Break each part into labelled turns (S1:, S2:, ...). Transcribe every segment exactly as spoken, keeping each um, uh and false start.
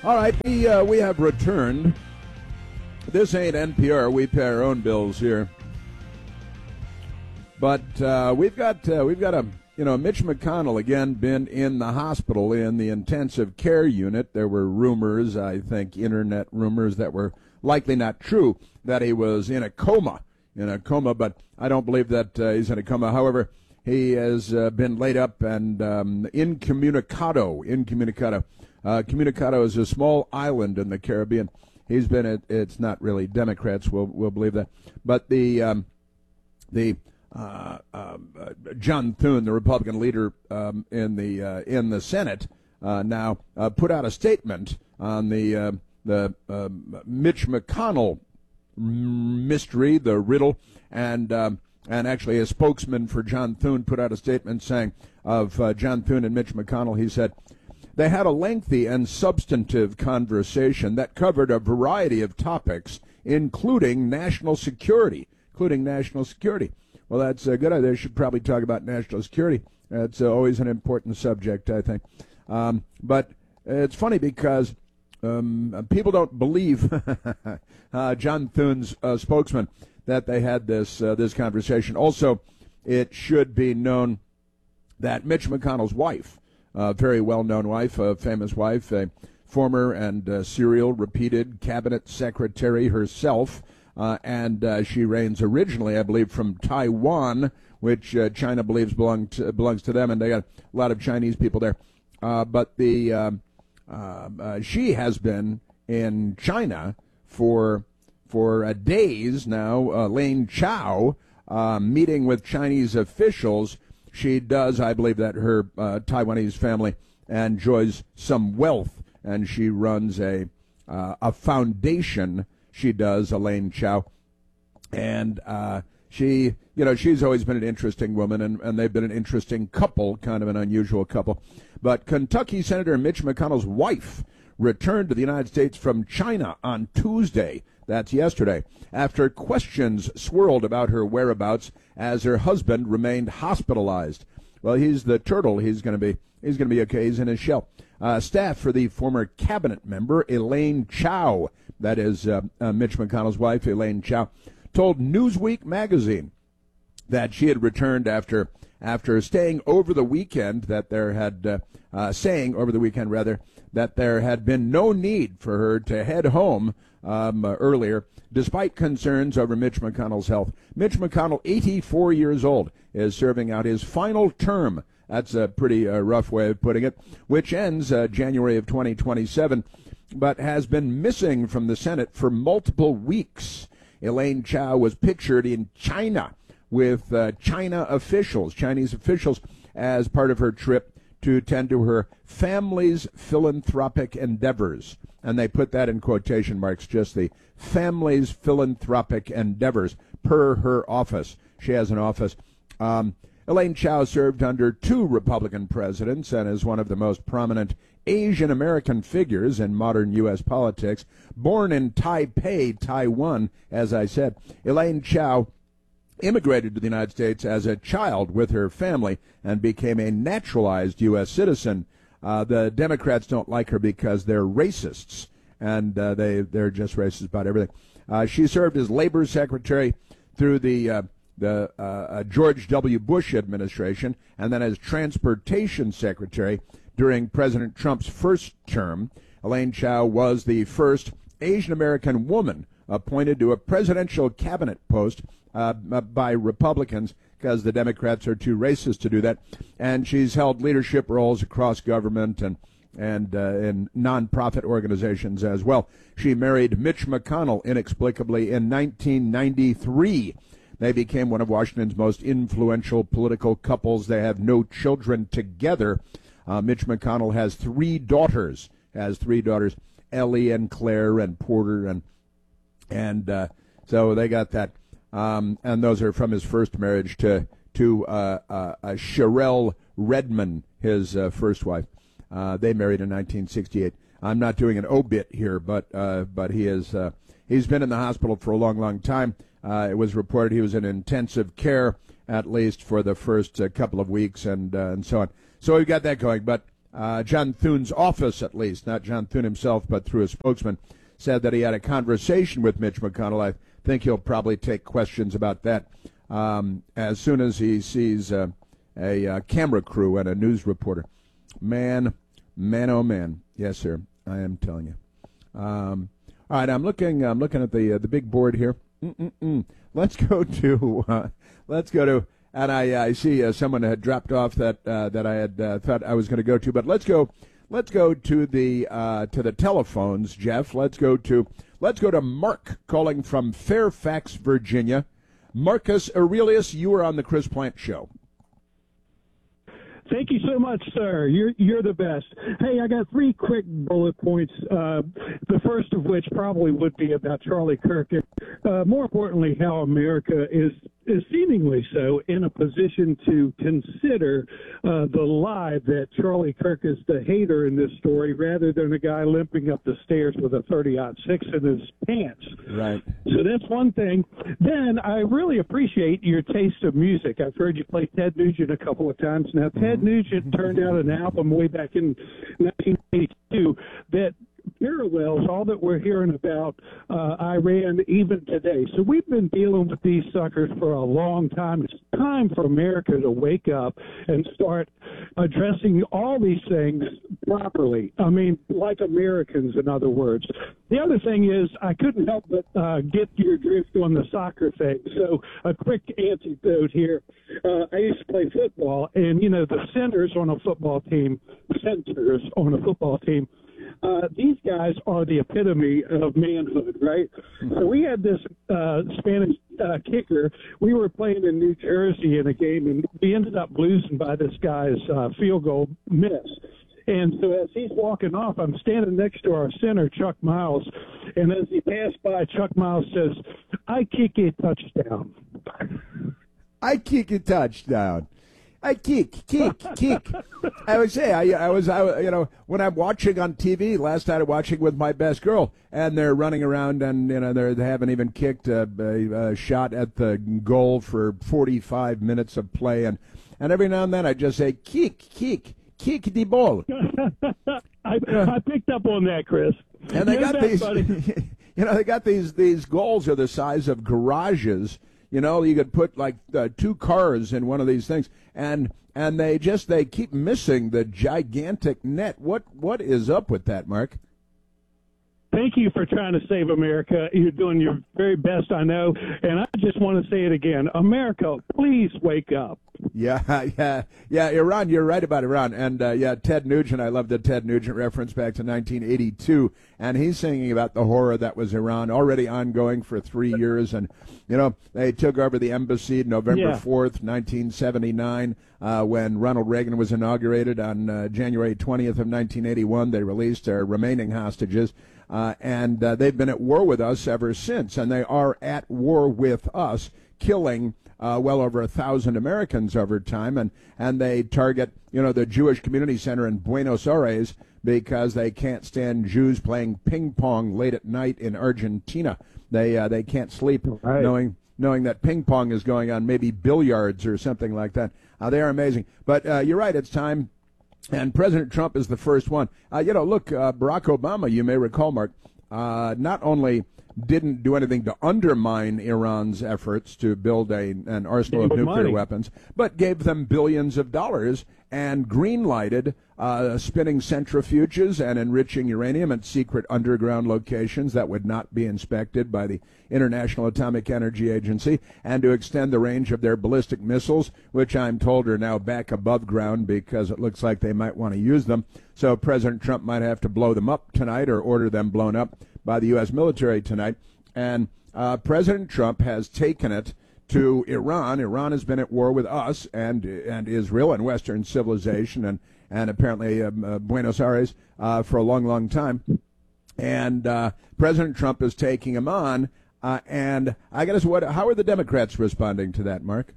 S1: All right, we, uh, we have returned. This ain't N P R. We pay our own bills here. But uh, we've got uh, we've got a you know Mitch McConnell again been in the hospital in the intensive care unit. There were rumors, I think, internet rumors that were likely not true, that he was in a coma, in a coma. But I don't believe that uh, he's in a coma. However, he has uh, been laid up and um, incommunicado, incommunicado. Uh, Communicado is a small island in the Caribbean. He's been at, it's not really Democrats will will believe that, but the um, the uh, uh, John Thune, the Republican leader um, in the uh, in the Senate, uh, now uh, put out a statement on the uh, the uh, Mitch McConnell mystery, the riddle, and um, and actually a spokesman for John Thune put out a statement saying of uh, John Thune and Mitch McConnell. He said, they had a lengthy and substantive conversation that covered a variety of topics, including national security, including national security. Well, that's a good idea. They should probably talk about national security. That's uh, always an important subject, I think. Um, but it's funny because um, people don't believe uh, John Thune's uh, spokesman that they had this uh, this conversation. Also, it should be known that Mitch McConnell's wife, a very well-known wife, a famous wife, a former and uh, serial repeated cabinet secretary herself, uh, and uh, she reigns originally, I believe, from Taiwan, which uh, China believes belong to, belongs to them, and they got a lot of Chinese people there. Uh, but the uh, uh, uh, she has been in China for for uh, days now. Uh, Elaine Chao uh, meeting with Chinese officials. She does, I believe, that her uh, Taiwanese family enjoys some wealth, and she runs a uh, a foundation. She does, Elaine Chao, and uh, she, you know, she's always been an interesting woman, and, and they've been an interesting couple, kind of an unusual couple. But Kentucky Senator Mitch McConnell's wife returned to the United States from China on Tuesday. That's yesterday, after questions swirled about her whereabouts as her husband remained hospitalized. Well, he's the turtle. He's going to be he's going to be okay. He's in his shell. Uh, staff for the former cabinet member Elaine Chao, that is uh, uh, Mitch McConnell's wife, Elaine Chao, told Newsweek magazine that she had returned after after staying over the weekend. That there had uh, uh, saying over the weekend rather that there had been no need for her to head home. Um, uh, earlier, despite concerns over Mitch McConnell's health. Mitch McConnell, eighty-four years old, is serving out his final term. That's a pretty uh, rough way of putting it, which ends uh, January of twenty twenty-seven, but has been missing from the Senate for multiple weeks. Elaine Chao was pictured in China with uh, China officials, Chinese officials, as part of her trip to tend to her family's philanthropic endeavors. And they put that in quotation marks, just the family's philanthropic endeavors, per her office. She has an office. Um, Elaine Chao served under two Republican presidents and is one of the most prominent Asian American figures in modern U S politics. Born in Taipei, Taiwan, as I said, Elaine Chao immigrated to the United States as a child with her family and became a naturalized U S citizen. Uh, the Democrats don't like her because they're racists, and uh, they, they're just racist about everything. Uh, she served as labor secretary through the uh, the uh, uh, George W. Bush administration, and then as transportation secretary during President Trump's first term. Elaine Chao was the first Asian American woman appointed to a presidential cabinet post uh, by Republicans, because the Democrats are too racist to do that. And she's held leadership roles across government and and uh, in nonprofit organizations as well. She married Mitch McConnell inexplicably in nineteen ninety-three. They became one of Washington's most influential political couples. They have no children together. Uh, Mitch McConnell has three daughters, has three daughters, Ellie and Claire and Porter, and and uh, so they got that. Um, and those are from his first marriage to to uh, uh, uh, Sherelle Redmond, his uh, first wife. Uh, they married in nineteen sixty-eight. I'm not doing an obit here, but uh, but he is uh, he's been in the hospital for a long, long time. Uh, it was reported he was in intensive care at least for the first uh, couple of weeks, and uh, and so on. So we've got that going. But uh, John Thune's office, at least, not John Thune himself, but through a spokesman, said that he had a conversation with Mitch McConnell. I think he'll probably take questions about that um, as soon as he sees uh, a uh, camera crew and a news reporter. Man, man, oh man, yes, sir, I am telling you. Um, all right, I'm looking. I'm looking at the uh, the big board here. Mm-mm-mm. Let's go to. Uh, let's go to. And I, I see uh, someone had dropped off that uh, that I had uh, thought I was going to go to. But let's go. Let's go to the uh, to the telephones, Jeff. Let's go to. Let's go to Mark calling from Fairfax, Virginia. Marcus Aurelius, you were on the Chris Plant Show.
S2: Thank you so much, sir. You're you're the best. Hey, I got three quick bullet points. Uh, the first of which probably would be about Charlie Kirk. And, uh, more importantly, how America is is seemingly so in a position to consider uh, the lie that Charlie Kirk is the hater in this story, rather than a guy limping up the stairs with a thirty aught six in his pants.
S1: Right.
S2: So that's one thing. Then I really appreciate your taste of music. I've heard you play Ted Nugent a couple of times now. Ted Nugent turned out an album way back in nineteen eighty-two that parallels all that we're hearing about uh, Iran even today. So we've been dealing with these suckers for a long time. It's time for America to wake up and start addressing all these things properly. I mean, like Americans, in other words. The other thing is, I couldn't help but uh, get your drift on the soccer thing. So a quick antidote here. Uh, I used to play football, and, you know, the centers on a football team, centers on a football team, Uh, these guys are the epitome of manhood, right? So we had this uh, Spanish uh, kicker. We were playing in New Jersey in a game, and we ended up losing by this guy's uh, field goal miss. And so as he's walking off, I'm standing next to our center, Chuck Miles, and as he passed by, Chuck Miles says, "I kick a touchdown."
S1: I kick a touchdown. I kick, kick, kick. I would say, I, I was, I, you know, when I'm watching on T V, last night I'm watching with my best girl, and they're running around, and, you know, they're, they haven't even kicked a, a, a shot at the goal for forty-five minutes of play, and, and every now and then I just say, kick, kick, kick the ball.
S2: I, I picked up on that, Chris.
S1: And they
S2: You're
S1: got
S2: that,
S1: these,
S2: buddy.
S1: you know, they got these, these goals are the size of garages. You know, you could put like uh, two cars in one of these things, and and they just they keep missing the gigantic net. What what is up with that, Mark?
S2: Thank you for trying to save America. You're doing your very best, I know. And I just want to say it again. America, please wake up.
S1: Yeah, yeah, yeah. Iran, you're right about Iran. And, uh, yeah, Ted Nugent, I love the Ted Nugent reference back to nineteen eighty-two. And he's singing about the horror that was Iran, already ongoing for three years. And, you know, they took over the embassy November fourth, nineteen seventy-nine, uh, when Ronald Reagan was inaugurated on uh, January twentieth of nineteen eighty-one. They released their remaining hostages. Uh, and uh, they've been at war with us ever since, and they are at war with us, killing uh, well over a thousand Americans over time, and, and they target, you know, the Jewish Community Center in Buenos Aires because they can't stand Jews playing ping pong late at night in Argentina. They uh, they can't sleep right. knowing knowing that ping pong is going on, maybe billiards or something like that. Uh, they are amazing. But uh, you're right, it's time. And President Trump is the first one. Uh, you know, look, uh, Barack Obama, you may recall, Mark, uh, not only didn't do anything to undermine Iran's efforts to build a, an arsenal of nuclear
S2: money.
S1: weapons, but gave them billions of dollars and green-lighted uh, spinning centrifuges and enriching uranium at secret underground locations that would not be inspected by the International Atomic Energy Agency, and to extend the range of their ballistic missiles, which I'm told are now back above ground because it looks like they might want to use them. So President Trump might have to blow them up tonight or order them blown up by the U S military tonight. And uh, President Trump has taken it to Iran. Iran has been at war with us and and Israel and Western civilization and, and apparently um, uh, Buenos Aires uh, for a long, long time. And uh, President Trump is taking him on. Uh, and I got to say, what, how are the Democrats responding to that, Mark?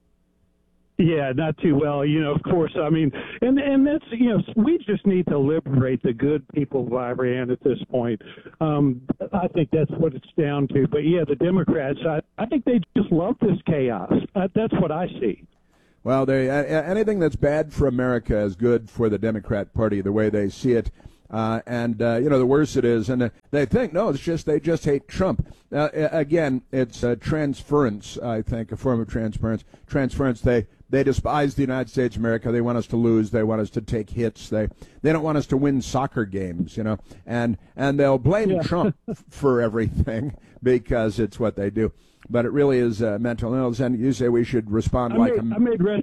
S2: Yeah, not too well. You know, of course, I mean, and and that's, you know, we just need to liberate the good people of Iran at this point. Um, I think that's what it's down to. But, yeah, the Democrats, I, I think they just love this chaos. Uh, that's what I see.
S1: Well, they, a- anything that's bad for America is good for the Democrat Party, the way they see it. Uh, and, uh, you know, the worse it is. And uh, they think, no, it's just they just hate Trump. Uh, again, it's uh, transference, I think, a form of transference. Transference, they, they despise the United States of America. They want us to lose. They want us to take hits. They they don't want us to win soccer games, you know. And, and they'll blame
S2: Yeah.
S1: Trump for everything because it's what they do. But it really is uh, mental illness. And you say we should respond
S2: I
S1: like
S2: made,
S1: a...
S2: I made re-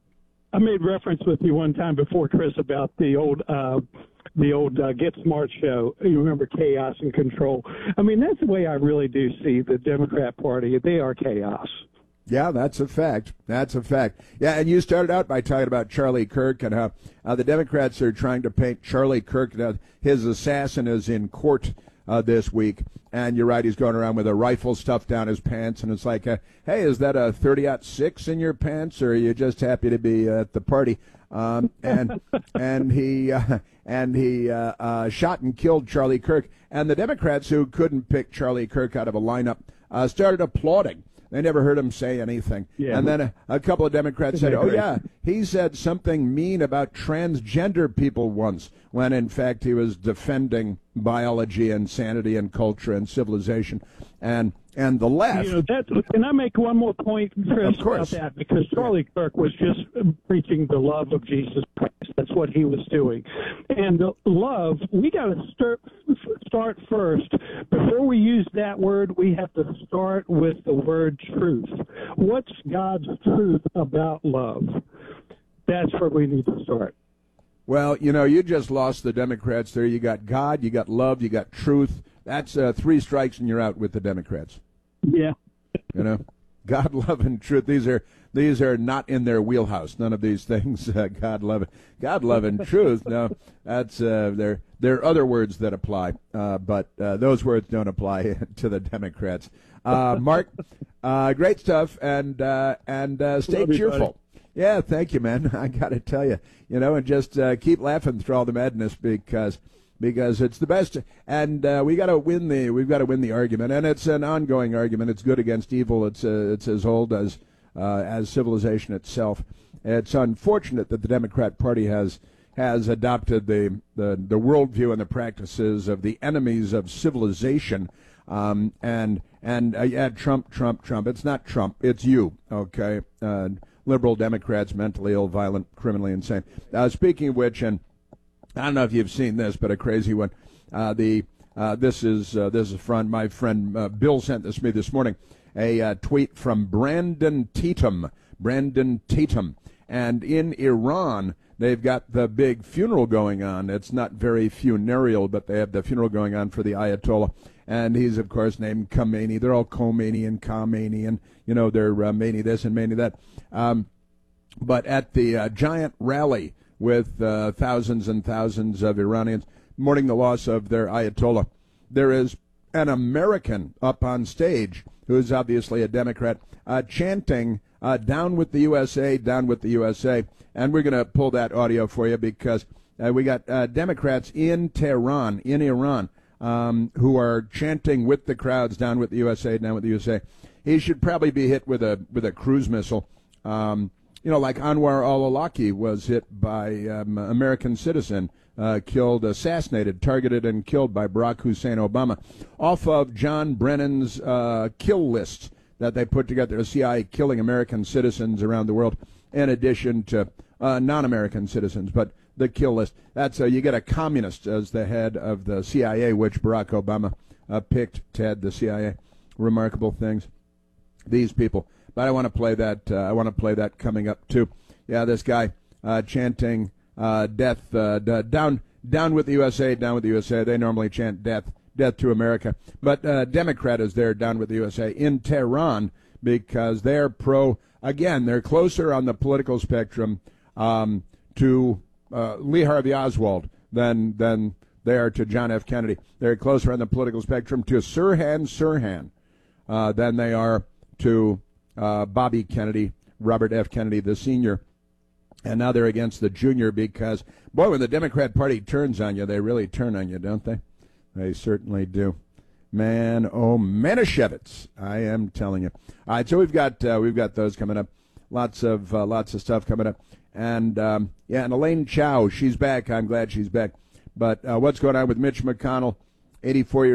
S2: I made reference with you one time before, Chris, about the old uh, the old uh, Get Smart show. You remember Chaos and Control? I mean, that's the way I really do see the Democrat Party. They are chaos.
S1: Yeah, that's a fact. That's a fact. Yeah, and you started out by talking about Charlie Kirk and how uh, the Democrats are trying to paint Charlie Kirk. Uh, his assassin is in court uh, this week, and you're right, he's going around with a rifle stuffed down his pants, and it's like, uh, hey, is that a thirty aught six in your pants, or are you just happy to be uh, at the party? Um, and and he uh, and he uh, uh, shot and killed Charlie Kirk, and the Democrats who couldn't pick Charlie Kirk out of a lineup uh, started applauding. They never heard him say anything.
S2: Yeah.
S1: And then a, a couple of Democrats said, oh, yeah, he said something mean about transgender people once, when in fact he was defending biology and sanity and culture and civilization. And and the left...
S2: You know, that, can I make one more point, Chris,
S1: Of course.
S2: about that? Because Charlie Kirk was just preaching the love of Jesus Christ. That's what he was doing. And the love, we got to start, start first. Before we use that word, we have to start with the word truth. What's God's truth about love? That's where we need to start.
S1: Well, you know, you just lost the Democrats there. You got God, you got love, you got truth. That's uh, three strikes and you're out with the Democrats.
S2: Yeah.
S1: You know, God, love, and truth. These are these are not in their wheelhouse. None of these things. Uh, God, love, God, love, and truth. No, that's uh, there. There are other words that apply, uh, but uh, those words don't apply to the Democrats. Uh, Mark, uh, great stuff, and uh, and uh, stay
S2: Love you,
S1: cheerful.
S2: buddy.
S1: Yeah, thank you, man. I got to tell you, you know, and just uh, keep laughing through all the madness because. Because it's the best, and uh, we got to win the we've got to win the argument, and it's an ongoing argument. It's good against evil. It's uh, it's as old as uh, as civilization itself. It's unfortunate that the Democrat Party has has adopted the the, the worldview and the practices of the enemies of civilization. Um, and and uh, yeah, Trump, Trump, Trump. It's not Trump. It's you. Okay, uh, liberal Democrats, mentally ill, violent, criminally insane. Uh, speaking of which, and I don't know if you've seen this, but a crazy one. Uh, the uh, this is uh, this is from my friend uh, Bill sent this to me this morning. A uh, tweet from Brandon Tatum. Brandon Tatum, and in Iran they've got the big funeral going on. It's not very funereal, but they have the funeral going on for the Ayatollah, and he's of course named Khomeini. They're all Khomeini and Khomeini, and you know they're uh, Mani this and Mani that. Um, but at the uh, giant rally with uh, thousands and thousands of Iranians mourning the loss of their Ayatollah, there is an American up on stage who is obviously a Democrat uh, chanting, uh, down with the U S A, down with the U S A. And we're going to pull that audio for you because uh, we got uh, Democrats in Tehran, in Iran, um, who are chanting with the crowds, down with the U S A, down with the U S A. He should probably be hit with a with a cruise missile. Um, You know, like Anwar al-Awlaki was hit by um, American citizen, uh, killed, assassinated, targeted, and killed by Barack Hussein Obama, off of John Brennan's uh, kill list that they put together, the C I A killing American citizens around the world, in addition to uh, non-American citizens. But the kill list, that's uh, you get a communist as the head of the C I A, which Barack Obama uh, picked to head the C I A. Remarkable things. These people. But I want to play that. Uh, I want to play that coming up too. Yeah, this guy uh, chanting uh, "death uh, d- down, down with the U S A, down with the U S A." They normally chant "death, death to America," but uh, Democrat is there, down with the U S A in Tehran because they're pro. Again, they're closer on the political spectrum um, to uh, Lee Harvey Oswald than than they are to John F. Kennedy. They're closer on the political spectrum to Sirhan Sirhan uh, than they are to Uh, Bobby Kennedy, Robert F. Kennedy, the senior, and now they're against the junior because, boy, when the Democrat Party turns on you, they really turn on you, don't they? They certainly do. Man, oh, Manischewitz, I am telling you. All right, so we've got uh, we've got those coming up. lots of uh, lots of stuff coming up. And um, yeah, and Elaine Chao, she's back. I'm glad she's back. But uh, what's going on with Mitch McConnell, eighty-four years